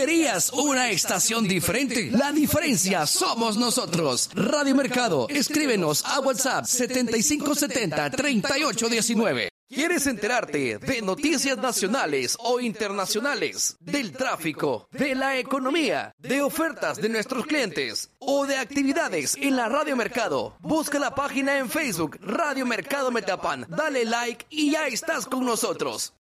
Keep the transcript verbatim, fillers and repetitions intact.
¿Querías una estación diferente? La diferencia somos nosotros. Radio Mercado. Escríbenos a WhatsApp setenta y cinco setenta, treinta y ocho diecinueve. ¿Quieres enterarte de noticias nacionales o internacionales, del tráfico, de la economía, de ofertas de nuestros clientes o de actividades en la Radio Mercado? Busca la página en Facebook Radio Mercado Metapan, dale like y ya estás con nosotros.